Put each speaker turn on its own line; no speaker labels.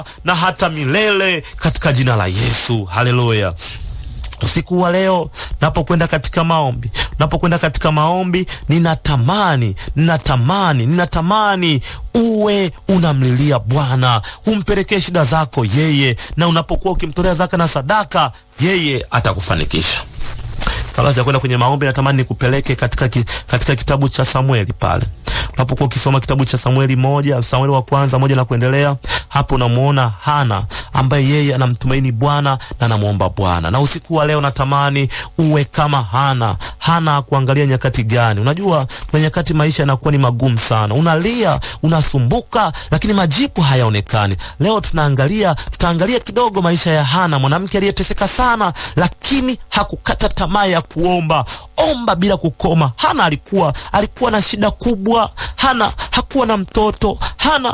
na hata milele katika jina la Yesu. Haleluya. Usiku wa leo napokwenda katika maombi, ninatamani uwe unamlilia Bwana, umpelekee shida zako yeye, na unapokuwa ukimtolea zaka na sadaka, yeye atakufanikisha. Kabla ya kwenda kwenye maombi, natamani nikupeleke katika kitabu cha Samueli pale. Unapokuwa ukisoma kitabu cha Samueli wa kwanza 1 na kuendelea, hapo unamuona Hana ambaye yeye anamtumaini Bwana na anamuomba Bwana. Na usiku wa leo natamani uwe kama Hana kuangalia nyakati gani. Unajua kuna nyakati maisha yanakuwa ni magumu sana. Unalia, unasumbuka, lakini majibu hayaonekani. Leo tutaangalia kidogo maisha ya Hana, mwanamke aliyeteseka sana lakini hakukata tamaa ya kuomba. Omba bila kukoma. Hana alikuwa na shida kubwa. Hana hakuwa na mtoto. Hana